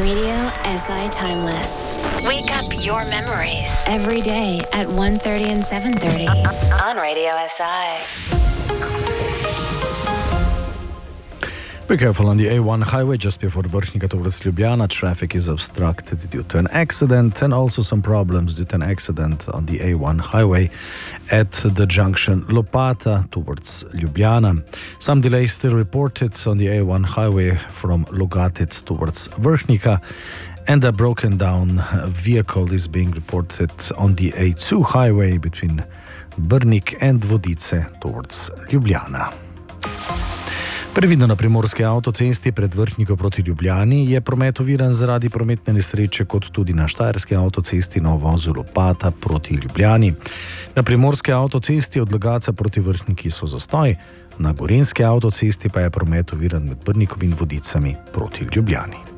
Radio SI Timeless. Wake up your memories. Every day at 1:30 and 7:30 on Radio SI. Be careful on the A1 highway just before Vršnika towards Ljubljana. Traffic is obstructed due to an accident and also some problems due to an accident on the A1 highway at the junction Lopata towards Ljubljana. Some delays still reported on the A1 highway from Logatec towards Vršnika, and a broken down vehicle is being reported on the A2 highway between Brnik and Vodice towards Ljubljana. Previdno na primorski avtocesti pred Vrhniko proti Ljubljani je promet oviran zaradi prometne nesreče, kot tudi na štajerski avtocesti na uvozu Lopata proti Ljubljani. Na primorski avtocesti od Logatca proti Vrhniki so zastoj, na gorenjski avtocesti pa je promet oviran med Brnikom in Vodicami proti Ljubljani.